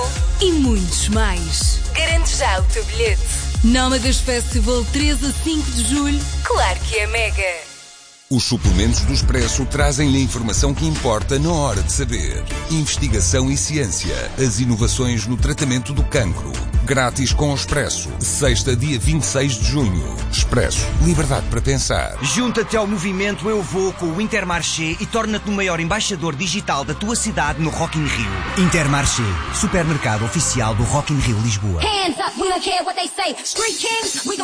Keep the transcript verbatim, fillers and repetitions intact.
e muitos mais. Garante já o teu bilhete. Nómadas Festival, três a cinco de julho. Claro que é mega. Os suplementos do Expresso trazem-lhe a informação que importa na hora de saber. Investigação e ciência. As inovações no tratamento do cancro. Grátis com o Expresso. Sexta, dia vinte e seis de junho. Expresso. Liberdade para pensar. Junta-te ao movimento Eu Vou com o Intermarché e torna-te o maior embaixador digital da tua cidade no Rock in Rio. Intermarché. Supermercado oficial do Rock in Rio Lisboa. Hands up, we don't care what they say. Street Kings, we